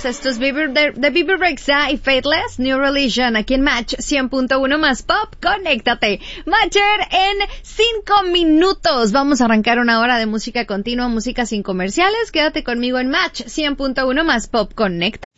noches. Esto es The Bieber Rexha y Faithless, New Religion, aquí en Match 100.1 más Pop. Conéctate. Matcher, en 5 minutos vamos a arrancar una hora de música continua, música sin comerciales. Quédate conmigo en Match 100.1 más Pop. Conecta.